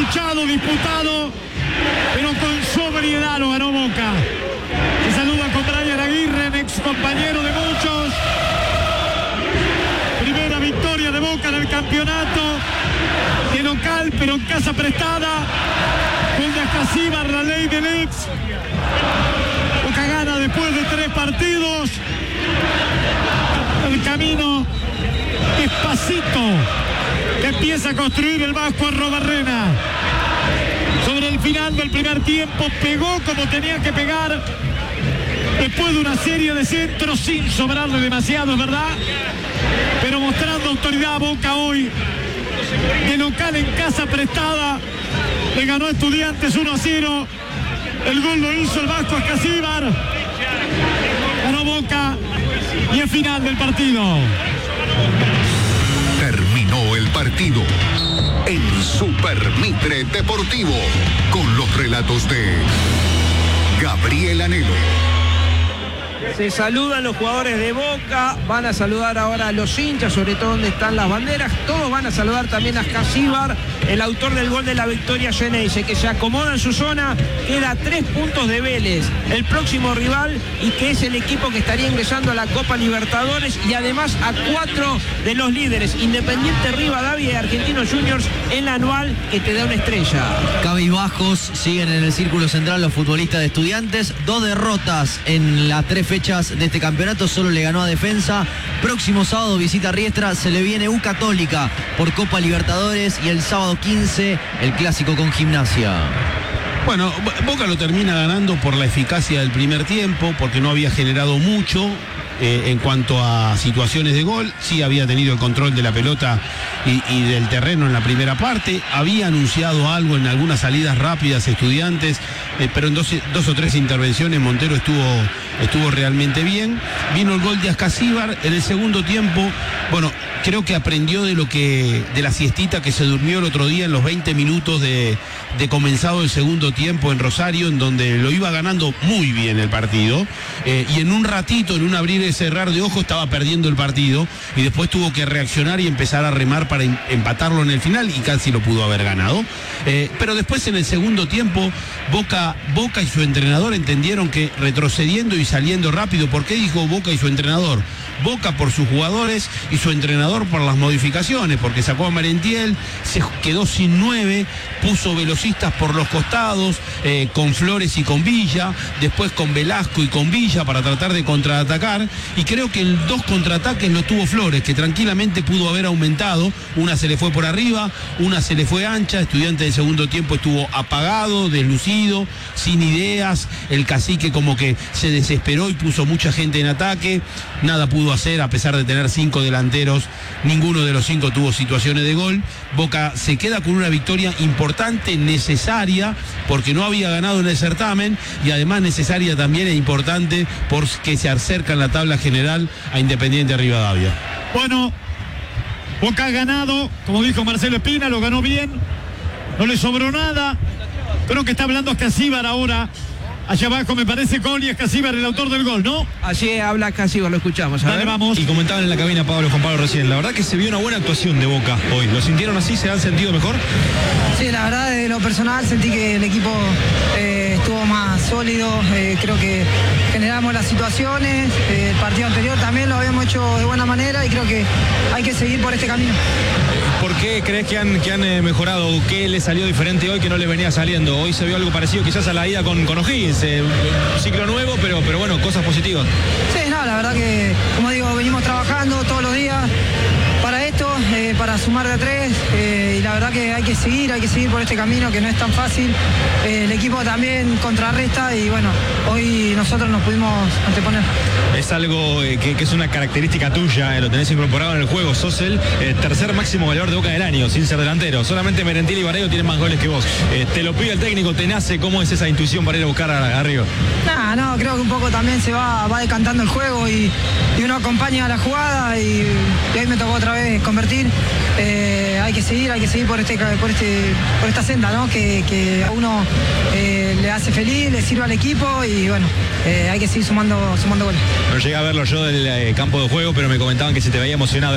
luchado, disputado, pero con sobriedad lo ganó Boca. Se saluda con Brian Aguirre, ex compañero de muchos. Primera victoria de Boca en el campeonato, de local, pero en casa prestada. Gol de Ascasíbar, la ley del ex. Boca gana después de 3 partidos. El camino despacito que empieza a construir el Vasco Arrobarrena. Sobre el final del primer tiempo pegó como tenía que pegar, después de una serie de centros sin sobrarle demasiado, es verdad, pero mostrando autoridad a Boca hoy. De local en casa prestada, le ganó a Estudiantes 1-0. El gol lo hizo el Vasco Ascasíbar. Ganó Boca y es final del partido. Terminó el partido en Super Mitre Deportivo con los relatos de Gabriel Anelo. Se saludan los jugadores de Boca, van a saludar ahora a los hinchas, sobre todo donde están las banderas. Todos van a saludar también a Ascasíbar, el autor del gol de la victoria Geneise, que se acomoda en su zona, queda a 3 puntos de Vélez, el próximo rival, y que es el equipo que estaría ingresando a la Copa Libertadores, y además a 4 de los líderes, Independiente, Rivadavia y Argentinos Juniors, en la anual, que te da una estrella. Cabizbajos siguen en el círculo central los futbolistas de Estudiantes, 2 derrotas en las 3 fechas de este campeonato, solo le ganó a Defensa. Próximo sábado visita Riestra, se le viene U Católica por Copa Libertadores, y el sábado 15 el clásico con Gimnasia. Bueno, Boca lo termina ganando por la eficacia del primer tiempo, porque no había generado mucho en cuanto a situaciones de gol. Sí había tenido el control de la pelota y del terreno en la primera parte. Había anunciado algo en algunas salidas rápidas Estudiantes, pero en dos o tres intervenciones Montero estuvo realmente bien. Vino el gol de Ascasíbar en el segundo tiempo. Bueno, creo que aprendió de la siestita que se durmió el otro día en los 20 minutos de comenzado el segundo tiempo en Rosario, en donde lo iba ganando muy bien el partido, y en un ratito, en un abrir y cerrar de ojos, estaba perdiendo el partido, y después tuvo que reaccionar y empezar a remar para empatarlo en el final, y casi lo pudo haber ganado. Pero después, en el segundo tiempo, Boca y su entrenador entendieron que retrocediendo y saliendo rápido. ¿Por qué dijo Boca y su entrenador? Boca por sus jugadores y su entrenador por las modificaciones, porque sacó a Merentiel, se quedó sin 9, puso velocistas por los costados, con Flores y con Villa, después con Velasco y con Villa para tratar de contraatacar, y creo que en 2 contraataques lo tuvo Flores, que tranquilamente pudo haber aumentado. Una se le fue por arriba, una se le fue ancha. Estudiante del segundo tiempo estuvo apagado, deslucido, sin ideas. El Cacique como que se desesperó y puso mucha gente en ataque, nada pudo hacer, a pesar de tener 5 delanteros, ninguno de los 5 tuvo situaciones de gol. Boca se queda con una victoria importante, necesaria, porque no había ganado en el certamen, y además necesaria también e importante porque se acerca en la tabla general a Independiente Rivadavia. Bueno, Boca ha ganado, como dijo Marcelo Espina, lo ganó bien, no le sobró nada. Creo que está hablando Ascasíbar ahora. Allá abajo me parece Coli Ascasíbar, el autor del gol, ¿no? Allí habla Ascasíbar, lo escuchamos. Dale, vamos. Y comentaban en la cabina Juan Pablo recién, la verdad que se vio una buena actuación de Boca hoy. ¿Lo sintieron así? ¿Se han sentido mejor? Sí, la verdad, de lo personal sentí que el equipo estuvo más sólido. Creo que generamos las situaciones. El partido anterior también lo habíamos hecho de buena manera, y creo que hay que seguir por este camino. ¿Por qué crees que han mejorado? ¿Qué le salió diferente hoy que no le venía saliendo? Hoy se vio algo parecido quizás a la ida con O'Higgins. Un ciclo nuevo, pero bueno, cosas positivas. Sí, no, la verdad que, como digo, venimos trabajando todos los días para esto, para sumar de a 3, y la verdad que hay que seguir por este camino, que no es tan fácil. El equipo también contrarresta, y bueno, hoy nosotros nos pudimos anteponer. Es algo que es una característica tuya, lo tenés incorporado en el juego. Sos el tercer máximo goleador de Boca del año, sin ser delantero. Solamente Merentiel y Barreiro tienen más goles que vos. Te lo pide el técnico, te nace. ¿Cómo es esa intuición para ir a buscar arriba? No, creo que un poco también se va decantando el juego, y uno acompaña a la jugada, y hoy me tocó otra vez convertir. Hay que seguir por esta senda, ¿no? Que a uno le hace feliz, le sirve al equipo, y bueno, hay que seguir sumando goles. No llegué a verlo yo del campo de juego, pero me comentaban que se te veía emocionado